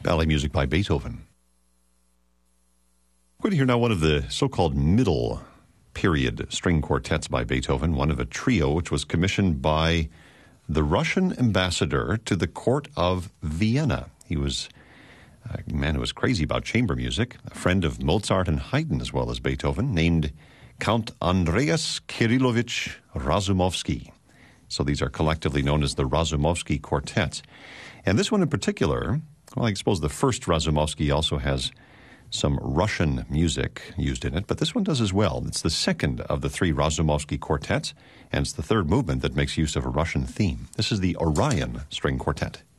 Ballet music by Beethoven. We're going to hear now one of the so-called middle period string quartets by Beethoven, one of a trio which was commissioned by the Russian ambassador to the court of Vienna. He was a man who was crazy about chamber music, a friend of Mozart and Haydn as well as Beethoven, named Count Andreas Kirillovich Razumovsky. So these are collectively known as the Razumovsky Quartets. And this one in particular, well, I suppose the first Razumovsky also has some Russian music used in it, but this one does as well. It's the second of the three Razumovsky quartets, and it's the third movement that makes use of a Russian theme. This is the Orion String Quartet.